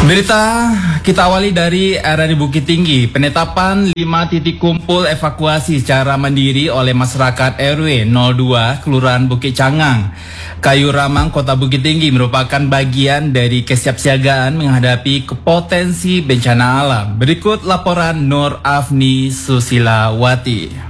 Berita kita awali dari RRI Bukit Tinggi. Penetapan 5 titik kumpul evakuasi secara mandiri oleh masyarakat RW 02 Kelurahan Bukit Cangang, Kayu Ramang, Kota Bukit Tinggi merupakan bagian dari kesiapsiagaan menghadapi potensi bencana alam. Berikut laporan Nur Afni Susilawati.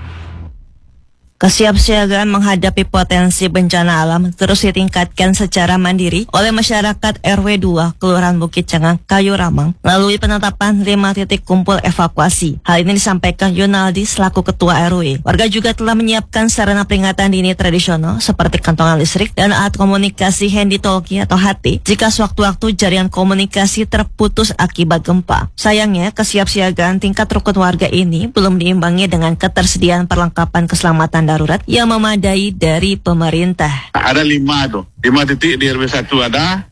Kesiapsiagaan menghadapi potensi bencana alam terus ditingkatkan secara mandiri oleh masyarakat RW 2 Kelurahan Bukit Cangang, Kayu Ramang melalui penetapan 5 titik kumpul evakuasi. Hal ini disampaikan Yunaldi selaku Ketua RW. Warga juga telah menyiapkan sarana peringatan dini tradisional seperti kantongan listrik dan alat komunikasi handy-talkie atau HT jika sewaktu-waktu jaringan komunikasi terputus akibat gempa. Sayangnya, kesiapsiagaan tingkat rukun warga ini belum diimbangi dengan ketersediaan perlengkapan keselamatan darurat yang memadai dari pemerintah. Ada 5 titik di RW 1 ada,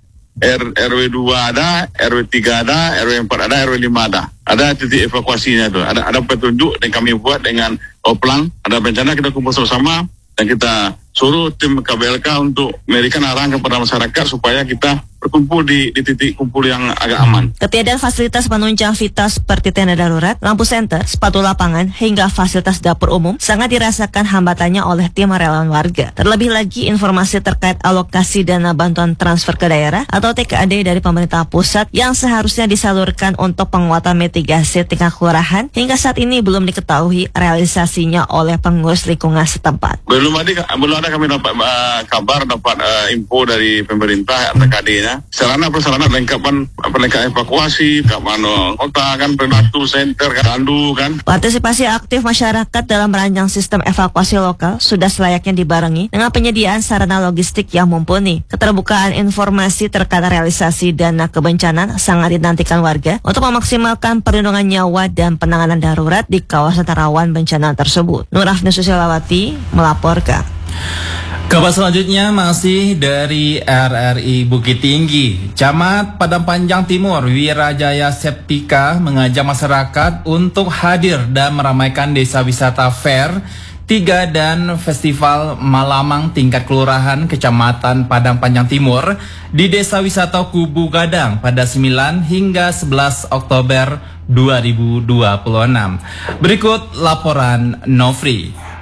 RW 2 ada, RW 3 ada, RW 4 ada, RW 5 ada. Ada titik evakuasinya tuh. Ada petunjuk yang kami buat dengan Oplang. Ada bencana kita kumpul bersama dan kita suruh tim KBLK untuk memberikan arahan kepada masyarakat supaya kita berkumpul di titik kumpul yang agak aman. Ketiadaan fasilitas penunjang vital seperti tenda darurat, lampu senter, sepatu lapangan, hingga fasilitas dapur umum sangat dirasakan hambatannya oleh tim relawan warga. Terlebih lagi informasi terkait alokasi dana bantuan transfer ke daerah atau TKD dari pemerintah pusat yang seharusnya disalurkan untuk penguatan mitigasi tingkat kelurahan hingga saat ini belum diketahui realisasinya oleh pengurus lingkungan setempat. Belum ada kami dapat kabar, info dari pemerintah TKD-nya. Sarana prasarana perlengkapan evakuasi, keamanan kota kan, Pematu, Center, Kandu kan. Partisipasi aktif masyarakat dalam merancang sistem evakuasi lokal sudah selayaknya dibarengi dengan penyediaan sarana logistik yang mumpuni. Keterbukaan informasi terkait realisasi dana kebencanaan sangat dinantikan warga untuk memaksimalkan perlindungan nyawa dan penanganan darurat di kawasan rawan bencana tersebut. Nur Afni Susilawati melaporkan. Kabar selanjutnya masih dari RRI Bukit Tinggi. Camat Padang Panjang Timur Wirajaya Septika mengajak masyarakat untuk hadir dan meramaikan Desa Wisata Fair 3 dan Festival Malamang tingkat kelurahan Kecamatan Padang Panjang Timur di Desa Wisata Kubu Gadang pada 9 hingga 11 Oktober 2026. Berikut laporan Nofri.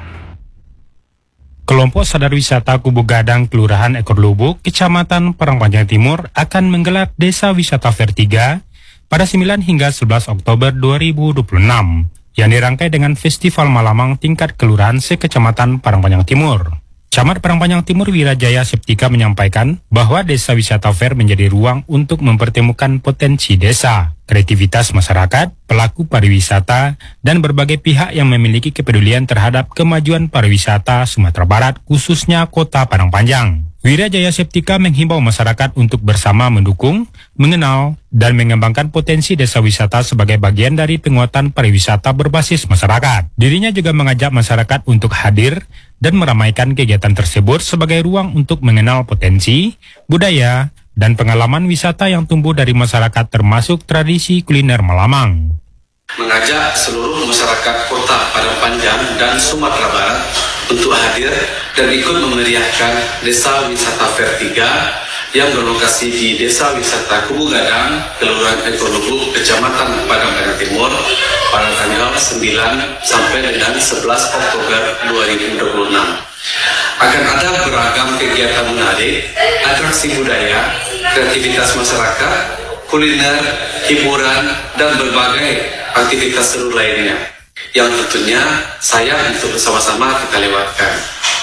Kelompok Sadar Wisata Kubu Gadang, Kelurahan Ekor Lubuk, Kecamatan Parangpanjang Timur akan menggelar Desa Wisata Fair 3 pada 9 hingga 11 Oktober 2026 yang dirangkai dengan Festival Malamang tingkat kelurahan se-Kecamatan Parangpanjang Timur. Camat Parangpanjang Timur Wirajaya Septika menyampaikan bahwa Desa Wisata Fair menjadi ruang untuk mempertemukan potensi desa, kreativitas masyarakat, pelaku pariwisata, dan berbagai pihak yang memiliki kepedulian terhadap kemajuan pariwisata Sumatera Barat, khususnya Kota Padang Panjang. Wirajaya Septika menghimbau masyarakat untuk bersama mendukung, mengenal, dan mengembangkan potensi desa wisata sebagai bagian dari penguatan pariwisata berbasis masyarakat. Dirinya juga mengajak masyarakat untuk hadir dan meramaikan kegiatan tersebut sebagai ruang untuk mengenal potensi, budaya, dan pengalaman wisata yang tumbuh dari masyarakat termasuk tradisi kuliner Malamang. Mengajak seluruh masyarakat Kota Padang Panjang dan Sumatera Barat untuk hadir dan ikut memeriahkan Desa Wisata Fair 3 yang berlokasi di Desa Wisata Kubu Gadang, Kelurahan Ekor Lubuk, Kecamatan Padang Panjang Timur pada tanggal 9 sampai dengan 11 Oktober 2026. Akan ada beragam kegiatan menarik, atraksi budaya, kreativitas masyarakat, kuliner, hiburan, dan berbagai aktivitas seru lainnya yang tentunya sayang untuk bersama-sama kita lewatkan.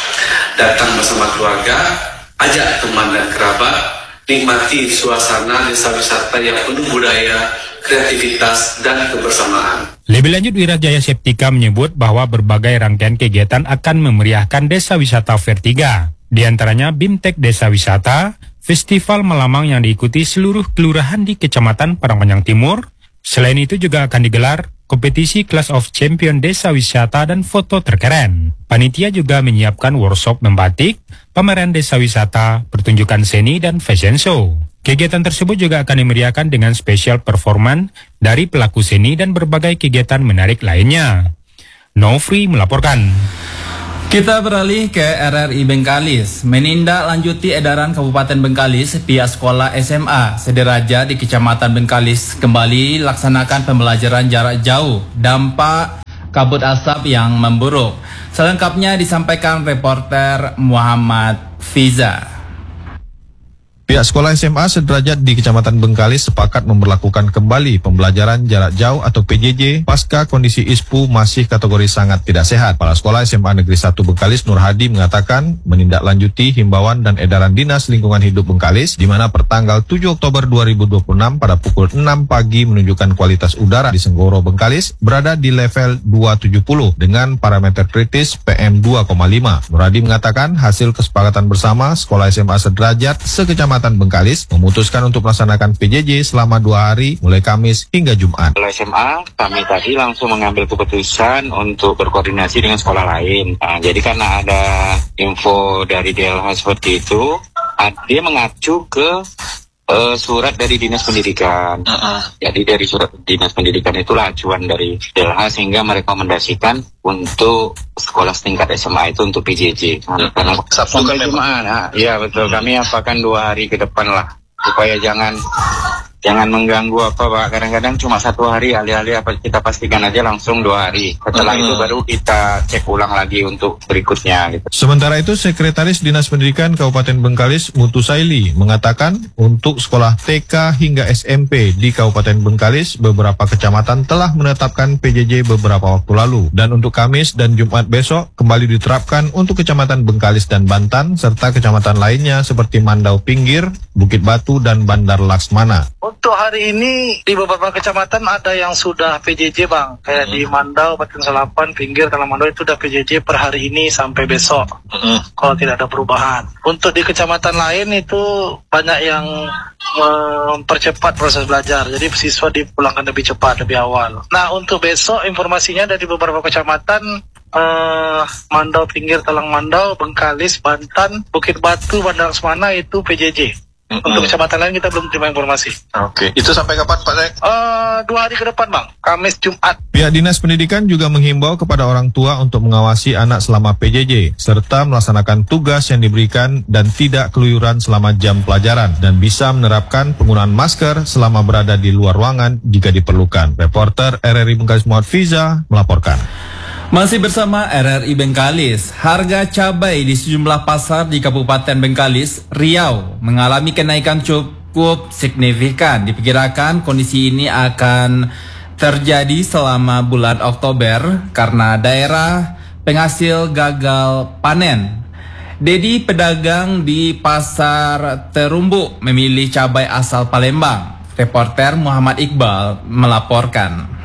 Datang bersama keluarga, ajak teman dan kerabat, nikmati suasana desa wisata yang penuh budaya, kreativitas, dan kebersamaan. Lebih lanjut, Wirajaya Septika menyebut bahwa berbagai rangkaian kegiatan akan memeriahkan Desa Wisata Fair 3. Di antaranya BIMTEK Desa Wisata, Festival Malamang yang diikuti seluruh kelurahan di Kecamatan Parangpanjang Timur. Selain itu juga akan digelar kompetisi Class of Champion Desa Wisata dan foto terkeren. Panitia juga menyiapkan workshop membatik, pameran desa wisata, pertunjukan seni, dan fashion show. Kegiatan tersebut juga akan dimeriahkan dengan special performance dari pelaku seni dan berbagai kegiatan menarik lainnya. Nofri melaporkan. Kita beralih ke RRI Bengkalis. Menindaklanjuti edaran Kabupaten Bengkalis, pihak sekolah SMA sederajat di Kecamatan Bengkalis kembali laksanakan pembelajaran jarak jauh dampak kabut asap yang memburuk. Selengkapnya disampaikan reporter Muhammad Fiza. Pihak sekolah SMA sederajat di Kecamatan Bengkalis sepakat memberlakukan kembali pembelajaran jarak jauh atau PJJ pasca kondisi ISPU masih kategori sangat tidak sehat. Kepala Sekolah SMA Negeri 1 Bengkalis Nur Hadi mengatakan menindaklanjuti himbauan dan edaran Dinas Lingkungan Hidup Bengkalis di mana pertanggal 7 Oktober 2026 pada pukul 6 pagi menunjukkan kualitas udara di Senggoro Bengkalis berada di level 270 dengan parameter kritis PM 2,5. Nur Hadi mengatakan hasil kesepakatan bersama sekolah SMA sederajat sekecamatan Bengkalis memutuskan untuk melaksanakan PJJ selama 2 hari mulai Kamis hingga Jumat. Sekolah SMA kami tadi langsung mengambil keputusan untuk berkoordinasi dengan sekolah lain. Jadi karena ada info dari DLH seperti itu, dia mengacu ke surat dari Dinas Pendidikan. Jadi dari surat Dinas Pendidikan itulah acuan dari DLH sehingga merekomendasikan untuk sekolah setingkat SMA itu untuk PJJ. Karena sampai Jumat, ya betul. Kami apakan 2 hari ke depan lah supaya jangan mengganggu apa Pak. Kadang-kadang cuma 1 hari, alih-alih apa kita pastikan aja langsung 2 hari. Setelah itu baru kita cek ulang lagi untuk berikutnya gitu. Sementara itu Sekretaris Dinas Pendidikan Kabupaten Bengkalis Mutusaili mengatakan untuk sekolah TK hingga SMP di Kabupaten Bengkalis beberapa kecamatan telah menetapkan PJJ beberapa waktu lalu dan untuk Kamis dan Jumat besok kembali diterapkan untuk Kecamatan Bengkalis dan Bantan serta kecamatan lainnya seperti Mandau Pinggir, Bukit Batu dan Bandar Laksmana. Untuk hari ini di beberapa kecamatan ada yang sudah PJJ Bang, kayak di Mandau, Batan Selapan, Pinggir, Talamando itu udah PJJ per hari ini sampai besok, kalau tidak ada perubahan. Untuk di kecamatan lain itu banyak yang mempercepat proses belajar, jadi siswa dipulangkan lebih cepat, lebih awal. Nah untuk besok informasinya dari beberapa kecamatan Mandau, Pinggir, Talang Mandau, Bengkalis, Bantan, Bukit Batu, Bandar Laksmana itu PJJ. Untuk kecamatan lain kita belum terima informasi. Oke, itu sampai kapan Pak Sek? 2 hari ke depan Bang, Kamis, Jumat. Pihak Dinas Pendidikan juga menghimbau kepada orang tua untuk mengawasi anak selama PJJ, serta melaksanakan tugas yang diberikan dan tidak keluyuran selama jam pelajaran, dan bisa menerapkan penggunaan masker selama berada di luar ruangan jika diperlukan. Reporter RRI Bengkalis Muhammad Fiza melaporkan. Masih bersama RRI Bengkalis, harga cabai di sejumlah pasar di Kabupaten Bengkalis, Riau mengalami kenaikan cukup signifikan. Diperkirakan kondisi ini akan terjadi selama bulan Oktober karena daerah penghasil gagal panen. Dedi, pedagang di Pasar Terumbu, memilih cabai asal Palembang. Reporter Muhammad Iqbal melaporkan.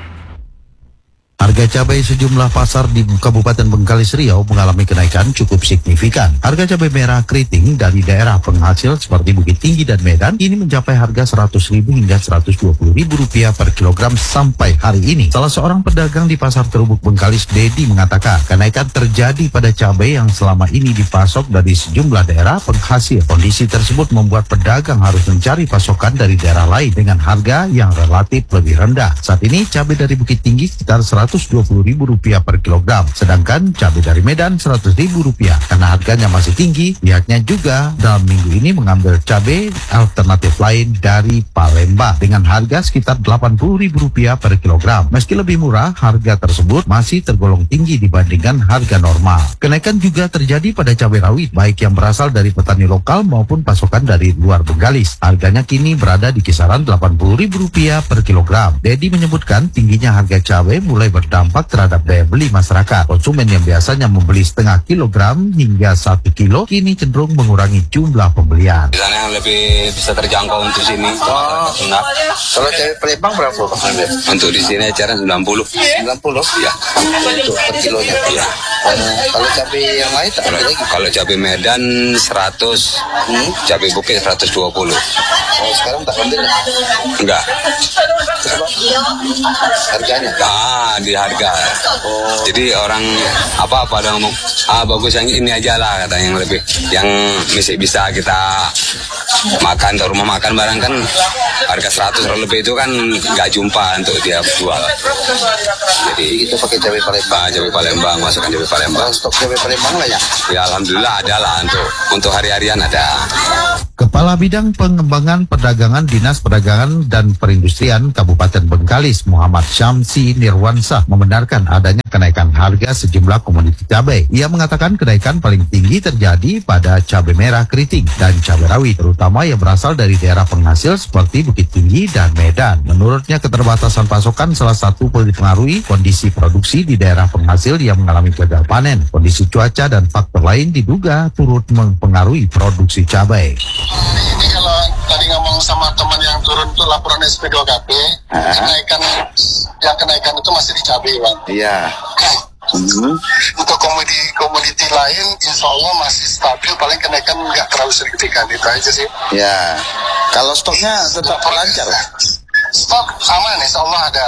Harga cabai sejumlah pasar di Kabupaten Bengkalis Riau mengalami kenaikan cukup signifikan. Harga cabai merah keriting dari daerah penghasil seperti Bukit Tinggi dan Medan ini mencapai harga Rp100.000 hingga Rp120.000 per kilogram sampai hari ini. Salah seorang pedagang di Pasar Terubuk Bengkalis, Dedi, mengatakan kenaikan terjadi pada cabai yang selama ini dipasok dari sejumlah daerah penghasil. Kondisi tersebut membuat pedagang harus mencari pasokan dari daerah lain dengan harga yang relatif lebih rendah. Saat ini cabai dari Bukit Tinggi sekitar Rp120.000 per kilogram, sedangkan cabai dari Medan Rp100.000. Karena harganya masih tinggi, pihaknya juga dalam minggu ini mengambil cabai alternatif lain dari Palembang dengan harga sekitar Rp80.000 per kilogram. Meski lebih murah, harga tersebut masih tergolong tinggi dibandingkan harga normal. Kenaikan juga terjadi pada cabai rawit, baik yang berasal dari petani lokal maupun pasokan dari luar Bengkalis. Harganya kini berada di kisaran Rp80.000 per kilogram. Dedi menyebutkan tingginya harga cabai mulai berdampak terhadap daya beli masyarakat. Konsumen yang biasanya membeli setengah kilogram hingga 1 kilo kini cenderung mengurangi jumlah pembelian. Di sana yang lebih bisa terjangkau untuk sini. Nah, Kalau cabai Palembang berapa Pak? untuk di sini acara 90. 90? Ya. Untuk per kilonya? Ya. Kalau cabai yang lain tak ada lagi? Kalau cabai Medan 100, cabai Bukit 120. Sekarang tak ambil? Enggak. Harganya? Di harga. Jadi orang apa ada ngomong, bagus yang ini aja lah, kata yang lebih, yang masih bisa kita makan ke rumah makan barang kan harga 100 lebih itu kan nggak jumpa untuk dia jual. Jadi kita pakai cabai Palembang, masukkan cabai Palembang. Stok cabai Palembang lah ya? Ya alhamdulillah ada lah untuk hari-harian ada. Kepala Bidang Pengembangan Perdagangan Dinas Perdagangan dan Perindustrian Kabupaten Bengkalis Muhammad Syamsi Nirwansah membenarkan adanya kenaikan harga sejumlah komoditi cabai. Ia mengatakan kenaikan paling tinggi terjadi pada cabai merah keriting dan cabai rawit, terutama yang berasal dari daerah penghasil seperti Bukit Tinggi dan Medan. Menurutnya keterbatasan pasokan salah satu dipengaruhi kondisi produksi di daerah penghasil yang mengalami gagal panen. Kondisi cuaca dan faktor lain diduga turut mempengaruhi produksi cabai. Ini kalau tadi ngomong sama teman yang turun tuh laporan SP2KP, kenaikan itu masih di cabai, Bang. Iya. Untuk komoditi lain, insya Allah masih stabil, paling kenaikan nggak terlalu signifikan, itu aja sih. Ya, kalau stoknya tetap lancar? Stok sama nih, insya Allah ada.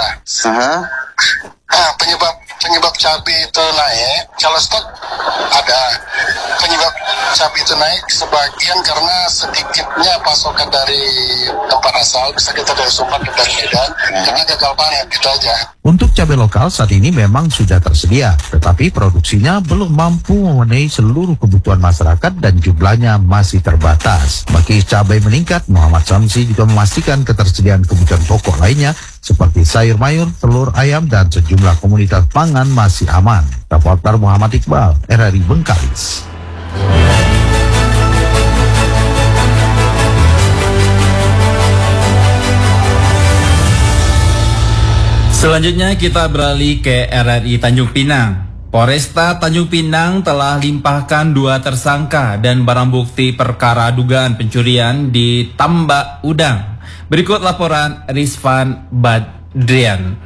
Penyebab cabai itu naik, kalau stok ada. Penyebab cabai itu naik sebagian karena sedikitnya pasokan dari tempat asal, bisa kita dari Sumbar dan dari Medan, karena gagal panen, gitu aja. Untuk cabai lokal saat ini memang sudah tersedia, tetapi produksinya belum mampu memenuhi seluruh kebutuhan masyarakat dan jumlahnya masih terbatas. Bagi cabai meningkat, Muhammad Syamsi juga memastikan ketersediaan kebutuhan pokok lainnya seperti sayur mayur, telur ayam, dan sejumlah komoditas pangan masih aman. Reporter Muhammad Iqbal, RRI Bengkalis. Selanjutnya kita beralih ke RRI Tanjung Pinang. Polresta Tanjung Pinang telah limpahkan 2 tersangka dan barang bukti perkara dugaan pencurian di Tambak Udang. Berikut laporan Rizvan Badrian.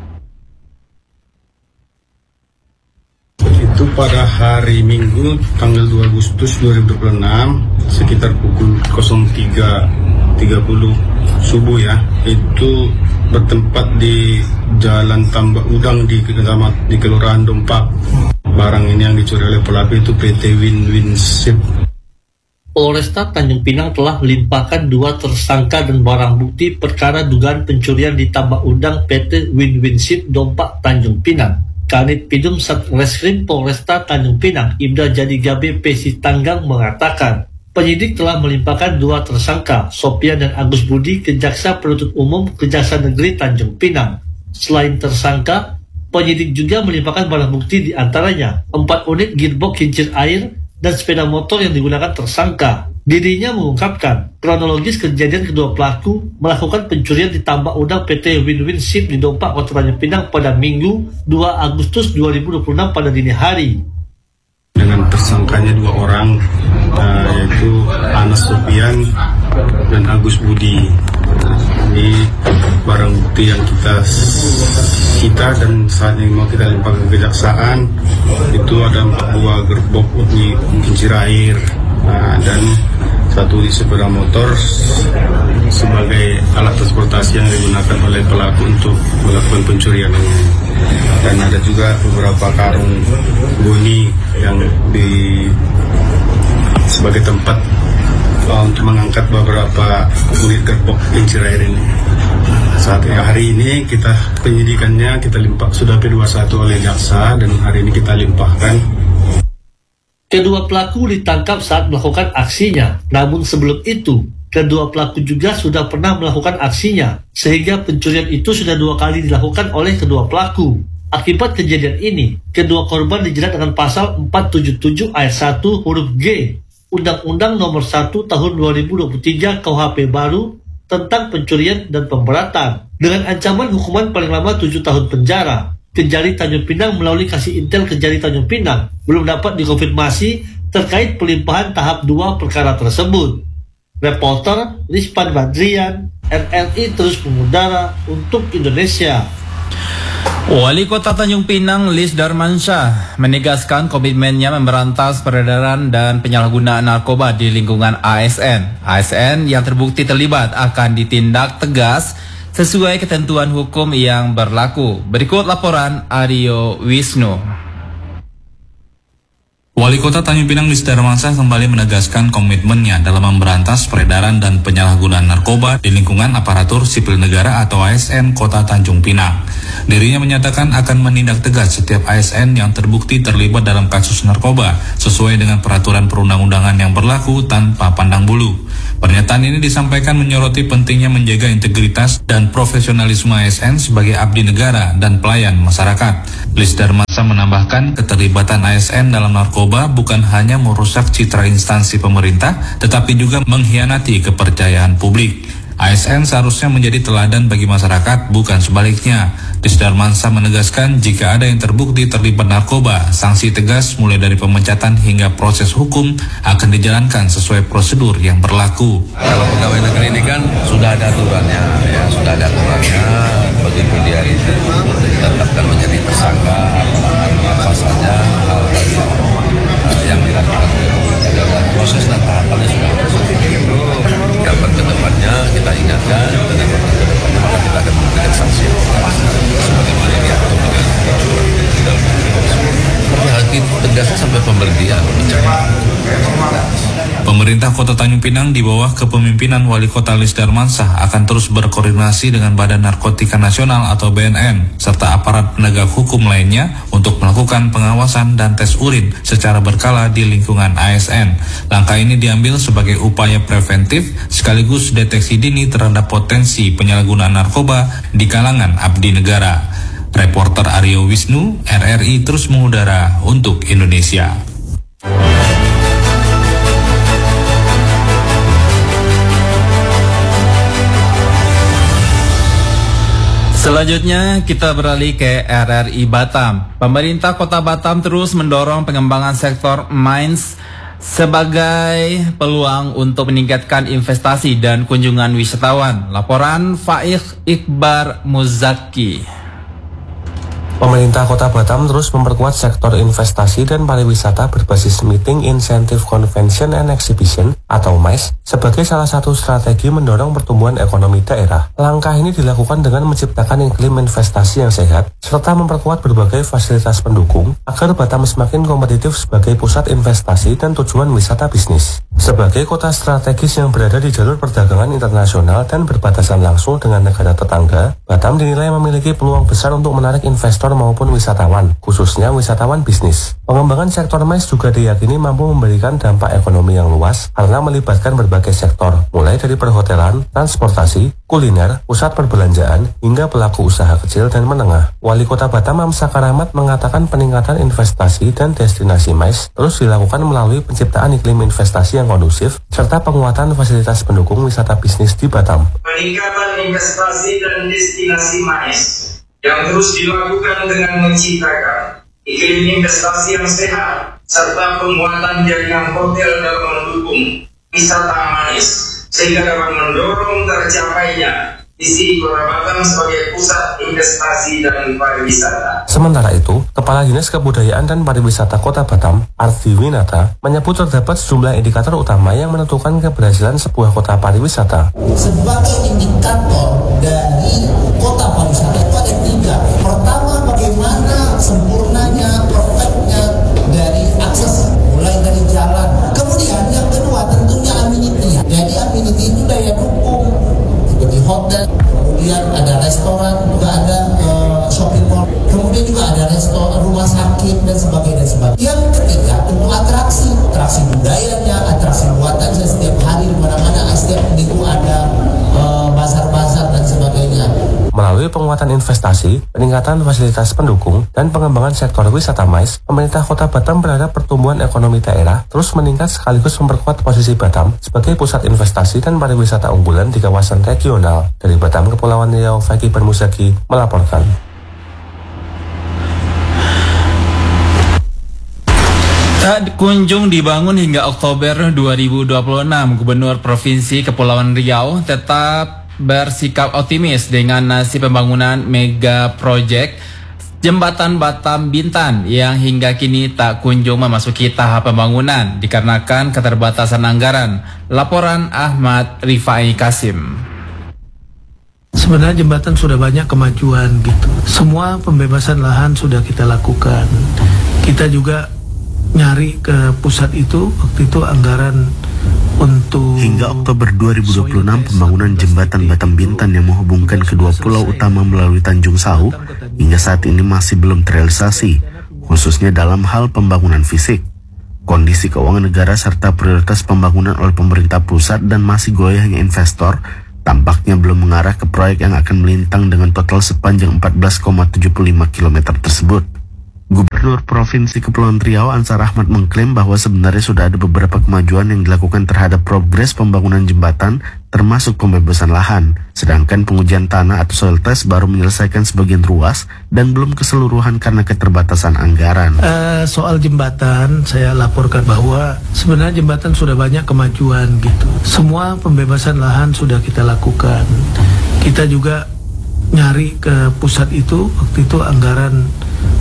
Itu pada hari Minggu tanggal 2 Agustus 2026 sekitar pukul 03.30 subuh ya, itu bertempat di Jalan Tambak Udang di Kelurahan Dompak. Barang ini yang dicuri oleh pelaku itu PT Win-Win Ship. Polresta Tanjung Pinang telah melimpahkan 2 tersangka dan barang bukti perkara dugaan pencurian di Tambak Udang PT Win-Win Ship Dompak Tanjung Pinang. Kanit Pidum Satreskrim Polresta Tanjung Pinang, Ibda Jadi Gabe PC Tanggang mengatakan, penyidik telah melimpahkan 2 tersangka, Sopian dan Agus Budi, ke Jaksa Penuntut Umum Kejaksaan Negeri Tanjung Pinang. Selain tersangka, penyidik juga melimpahkan barang bukti di antaranya 4 unit gearbox kincir air dan sepeda motor yang digunakan tersangka. Dirinya mengungkapkan kronologis kejadian kedua pelaku melakukan pencurian di Tambak Udang PT Win-Win Ship di Dompak, Kota Tanjung Pinang pada Minggu 2 Agustus 2026 pada dini hari. Dengan tersangkanya 2 orang, yaitu Anas Sopian dan Agus Budi. Ini barang bukti yang kita dan saat ini mau kita limpahkan ke kejaksaan. Itu ada 4 buah gerbok kincir air dan 1 di sepeda motor sebagai alat transportasi yang digunakan oleh pelaku untuk melakukan pencurian ini. Dan ada juga beberapa karung bunyi yang sebagai tempat untuk mengangkat beberapa unit gerbok kincir air ini. Saat hari ini penyidikannya kita sudah P21 oleh jaksa dan hari ini kita limpahkan. Kedua pelaku ditangkap saat melakukan aksinya, namun sebelum itu, kedua pelaku juga sudah pernah melakukan aksinya, sehingga pencurian itu sudah 2 kali dilakukan oleh kedua pelaku. Akibat kejadian ini, kedua korban dijerat dengan pasal 477 ayat 1 huruf G, Undang-Undang Nomor 1 Tahun 2023 KUHP baru tentang pencurian dan pemberatan, dengan ancaman hukuman paling lama 7 tahun penjara. Kejari Tanjung Pinang melalui kasih intel Kejari Tanjung Pinang belum dapat dikonfirmasi terkait pelimpahan tahap 2 perkara tersebut. Reporter Rizvan Badrian, RRI terus mengudara untuk Indonesia. Wali Kota Tanjung Pinang Lis Darmansyah menegaskan komitmennya memberantas peredaran dan penyalahgunaan narkoba di lingkungan ASN. ASN yang terbukti terlibat akan ditindak tegas sesuai ketentuan hukum yang berlaku. Berikut laporan Aryo Wisnu. Wali Kota Tanjung Pinang Lis Darmansyah kembali menegaskan komitmennya dalam memberantas peredaran dan penyalahgunaan narkoba di lingkungan aparatur sipil negara atau ASN Kota Tanjung Pinang. Dirinya menyatakan akan menindak tegas setiap ASN yang terbukti terlibat dalam kasus narkoba sesuai dengan peraturan perundang-undangan yang berlaku tanpa pandang bulu. Pernyataan ini disampaikan menyoroti pentingnya menjaga integritas dan profesionalisme ASN sebagai abdi negara dan pelayan masyarakat. Lis Darmansyah menambahkan keterlibatan ASN dalam narkoba bukan hanya merusak citra instansi pemerintah, tetapi juga mengkhianati kepercayaan publik. ASN seharusnya menjadi teladan bagi masyarakat, bukan sebaliknya. Lis Darmansyah menegaskan jika ada yang terbukti terlibat narkoba, sanksi tegas mulai dari pemecatan hingga proses hukum akan dijalankan sesuai prosedur yang berlaku. Kalau pegawai negeri ini kan sudah ada aturannya, begitu dia ditetapkan menjadi tersangka, apa saja hal yang dilakukan dalam proses dan tahapannya sudah dapat ke depannya kita ingatkan dan dapat ke depannya maka kita akan memberikan sanksi sebagaimana diatur dengan berarti tegasnya sampai pemberhentian. Pemerintah Kota Tanjung Pinang di bawah kepemimpinan Wali Kota Lis Darmansyah akan terus berkoordinasi dengan Badan Narkotika Nasional atau BNN serta aparat penegak hukum lainnya untuk melakukan pengawasan dan tes urin secara berkala di lingkungan ASN. Langkah ini diambil sebagai upaya preventif sekaligus deteksi dini terhadap potensi penyalahgunaan narkoba di kalangan abdi negara. Reporter Aryo Wisnu, RRI terus mengudara untuk Indonesia. Selanjutnya kita beralih ke RRI Batam. Pemerintah Kota Batam terus mendorong pengembangan sektor mines sebagai peluang untuk meningkatkan investasi dan kunjungan wisatawan. Laporan Faik Iqbar Muzaki. Pemerintah Kota Batam terus memperkuat sektor investasi dan pariwisata berbasis Meeting Incentive Convention and Exhibition atau MICE sebagai salah satu strategi mendorong pertumbuhan ekonomi daerah. Langkah ini dilakukan dengan menciptakan iklim investasi yang sehat serta memperkuat berbagai fasilitas pendukung agar Batam semakin kompetitif sebagai pusat investasi dan tujuan wisata bisnis. Sebagai kota strategis yang berada di jalur perdagangan internasional dan berbatasan langsung dengan negara tetangga, Batam dinilai memiliki peluang besar untuk menarik investor maupun wisatawan, khususnya wisatawan bisnis. Pengembangan sektor MICE juga diyakini mampu memberikan dampak ekonomi yang luas karena melibatkan berbagai sektor, mulai dari perhotelan, transportasi, kuliner, pusat perbelanjaan, hingga pelaku usaha kecil dan menengah. Wali Kota Batam Amsa Karamat mengatakan peningkatan investasi dan destinasi MICE terus dilakukan melalui penciptaan iklim investasi yang kondusif, serta penguatan fasilitas pendukung wisata bisnis di Batam. Peningkatan investasi dan destinasi MICE yang terus dilakukan dengan menciptakan iklim investasi yang sehat serta penguatan jaringan hotel dalam mendukung wisata MICE sehingga dapat mendorong tercapainya visi Kota Batam sebagai pusat investasi dan pariwisata. Sementara itu, Kepala Dinas Kebudayaan dan Pariwisata Kota Batam, Ardi Winata, menyebut terdapat sejumlah indikator utama yang menentukan keberhasilan sebuah kota pariwisata. Sebagai indikator dari kota pariwisata itu ada 3. Pertama, bagaimana sempurnanya, perfectnya dari akses, mulai dari jalan. Kemudian yang kedua tentunya amenity. Jadi amenity itu daya dukung seperti hotel, kemudian ada restoran, juga ada shopping mall, kemudian juga ada restoran, rumah sakit dan sebagainya. Yang ketiga tentu atraksi budayanya, atraksi buatannya setiap hari di mana-mana, setiap minggu ada bazar-bazar dan sebagainya. Melalui penguatan investasi, peningkatan fasilitas pendukung, dan pengembangan sektor wisata MICE, pemerintah Kota Batam berharap pertumbuhan ekonomi daerah terus meningkat sekaligus memperkuat posisi Batam sebagai pusat investasi dan pariwisata unggulan di kawasan regional. Dari Batam, Kepulauan Riau, Faik Iqbar Muzaki melaporkan. Tak kunjung dibangun hingga Oktober 2026, Gubernur Provinsi Kepulauan Riau tetap bersikap optimis dengan nasib pembangunan mega project Jembatan Batam Bintan yang hingga kini tak kunjung memasuki tahap pembangunan dikarenakan keterbatasan anggaran. Laporan Ahmad Rifai Kasim. Sebenarnya jembatan sudah banyak kemajuan gitu. Semua pembebasan lahan sudah kita lakukan. Kita juga nyari ke pusat itu, waktu itu anggaran untuk hingga Oktober 2026 pembangunan jembatan Batam Bintan yang menghubungkan kedua pulau utama melalui Tanjung Sau hingga saat ini masih belum terrealisasi, khususnya dalam hal pembangunan fisik. Kondisi keuangan negara serta prioritas pembangunan oleh pemerintah pusat dan masih goyahnya investor tampaknya belum mengarah ke proyek yang akan melintang dengan total sepanjang 14,75 km tersebut. Gubernur Provinsi Kepulauan Riau Ansar Ahmad mengklaim bahwa sebenarnya sudah ada beberapa kemajuan yang dilakukan terhadap progres pembangunan jembatan, termasuk pembebasan lahan, sedangkan pengujian tanah atau soil test baru menyelesaikan sebagian ruas dan belum keseluruhan karena keterbatasan anggaran. Soal jembatan, saya laporkan bahwa sebenarnya jembatan sudah banyak kemajuan gitu. Semua pembebasan lahan sudah kita lakukan. Kita juga nyari ke pusat itu, waktu itu anggaran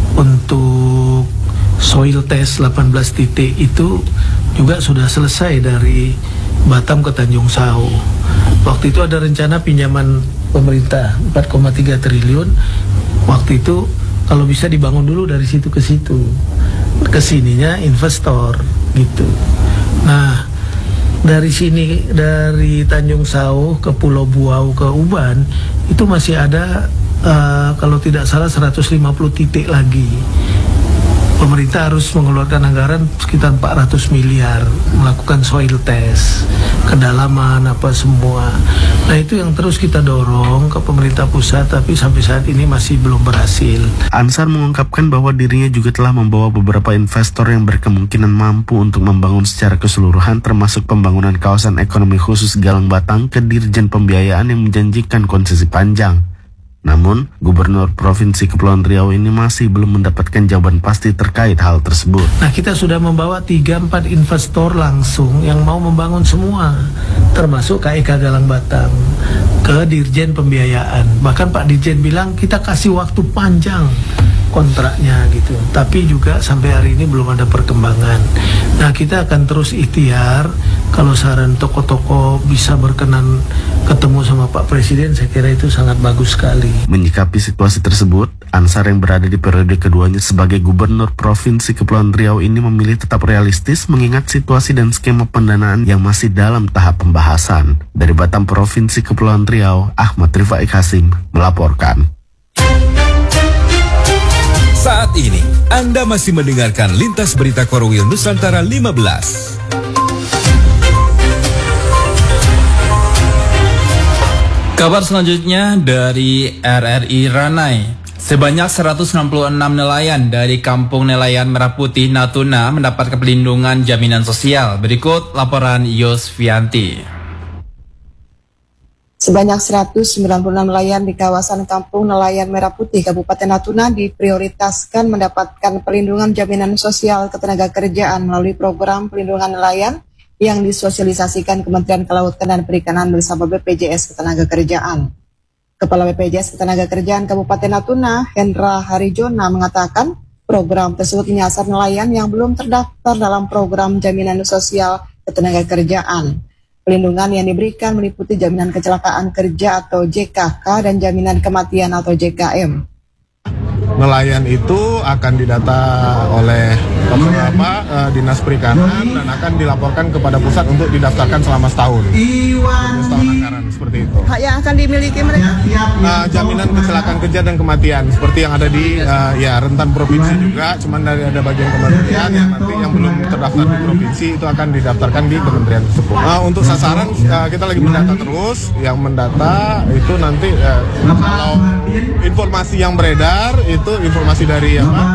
untuk soil test 18 titik itu juga sudah selesai dari Batam ke Tanjung Sau. Waktu itu ada rencana pinjaman pemerintah 4,3 triliun. Waktu itu kalau bisa dibangun dulu dari situ ke situ. Kesininya investor gitu. Nah, dari sini, dari Tanjung Sau ke Pulau Buau ke Uban itu masih ada kalau tidak salah 150 titik lagi. Pemerintah harus mengeluarkan anggaran sekitar 400 miliar melakukan soil test, kedalaman apa semua. Nah, itu yang terus kita dorong ke pemerintah pusat, tapi sampai saat ini masih belum berhasil. Ansar mengungkapkan bahwa dirinya juga telah membawa beberapa investor yang berkemungkinan mampu untuk membangun secara keseluruhan, termasuk pembangunan kawasan ekonomi khusus Galang Batang ke Dirjen Pembiayaan yang menjanjikan konsesi panjang. Namun, Gubernur Provinsi Kepulauan Riau ini masih belum mendapatkan jawaban pasti terkait hal tersebut. Nah, kita sudah membawa 3-4 investor langsung yang mau membangun semua, termasuk KIK Galang Batang, ke Dirjen Pembiayaan. Bahkan Pak Dirjen bilang kita kasih waktu panjang kontraknya gitu. Tapi juga sampai hari ini belum ada perkembangan. Nah, kita akan terus ikhtiar. Kalau saran tokoh-tokoh bisa berkenan ketemu sama Pak Presiden, saya kira itu sangat bagus sekali. Menyikapi situasi tersebut, Ansar yang berada di periode keduanya sebagai Gubernur Provinsi Kepulauan Riau ini memilih tetap realistis mengingat situasi dan skema pendanaan yang masih dalam tahap pembahasan. Dari Batam, Provinsi Kepulauan Riau, Ahmad Rifaik Hasim melaporkan. Saat ini, Anda masih mendengarkan Lintas Berita Korwil Nusantara 15. Kabar selanjutnya dari RRI Ranai. Sebanyak 166 nelayan dari Kampung Nelayan Merah Putih Natuna mendapat perlindungan jaminan sosial. Berikut laporan Yosvianti. Sebanyak 196 nelayan di kawasan Kampung Nelayan Merah Putih, Kabupaten Natuna diprioritaskan mendapatkan perlindungan jaminan sosial ketenagakerjaan melalui program pelindungan nelayan yang disosialisasikan Kementerian Kelautan dan Perikanan bersama BPJS Ketenagakerjaan. Kepala BPJS Ketenagakerjaan Kabupaten Natuna, Hendra Harijona, mengatakan program tersebut menyasar nelayan yang belum terdaftar dalam program jaminan sosial ketenagakerjaan. Pelindungan yang diberikan meliputi jaminan kecelakaan kerja atau JKK dan jaminan kematian atau JKM. Nelayan itu akan didata oleh Dinas Perikanan dan akan dilaporkan kepada pusat untuk didaftarkan selama setahun. Setahun anggaran seperti itu. Hak yang akan dimiliki mereka? Jaminan kecelakaan kerja dan kematian seperti yang ada di rentan provinsi juga, cuman dari ada bagian kementerian yang nanti yang belum terdaftar di provinsi itu akan didaftarkan di kementerian tersebut. Untuk sasaran kita lagi mendata terus, yang mendata itu nanti kalau informasi yang beredar itu informasi dari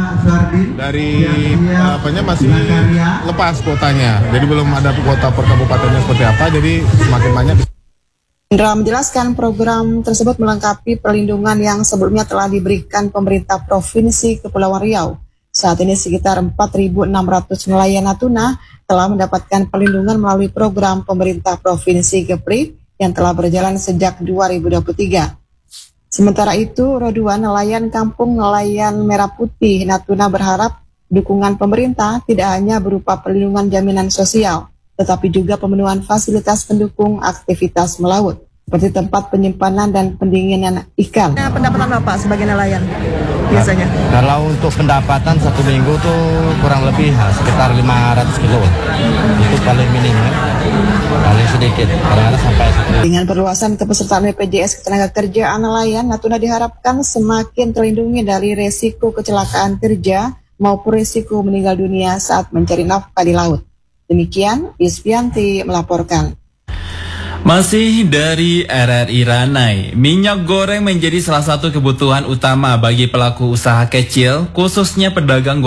masih lepas kuotanya, jadi belum ada kuota per kabupatennya seperti apa, jadi semakin banyak. Indra menjelaskan program tersebut melengkapi perlindungan yang sebelumnya telah diberikan pemerintah Provinsi Kepulauan Riau. Saat ini sekitar 4.600 nelayan Natuna telah mendapatkan perlindungan melalui program pemerintah Provinsi Kepri yang telah berjalan sejak 2023. Sementara itu, Roduan nelayan Kampung Nelayan Merah Putih Natuna berharap dukungan pemerintah tidak hanya berupa perlindungan jaminan sosial, tetapi juga pemenuhan fasilitas pendukung aktivitas melaut. seperti tempat penyimpanan dan pendinginan ikan. Pendapatan Bapak sebagai nelayan biasanya? Kalau untuk pendapatan 1 minggu tuh kurang lebih sekitar 500 kilo. Itu paling minim ya, paling sedikit, kadang-kadang sampai 1. Dengan perluasan kepesertaan BPJS Ketenagakerjaan Nelayan, Natuna diharapkan semakin terlindungi dari resiko kecelakaan kerja maupun resiko meninggal dunia saat mencari nafkah di laut. Demikian, Isbianti melaporkan. Masih dari RRI Ranai, minyak goreng menjadi salah satu kebutuhan utama bagi pelaku usaha kecil, khususnya pedagang goreng.